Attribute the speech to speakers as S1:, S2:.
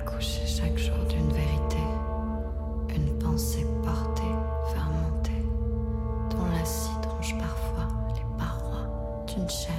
S1: accoucher chaque jour d'une vérité, une pensée portée, fermentée, dont l'acide ronge parfois les parois d'une chair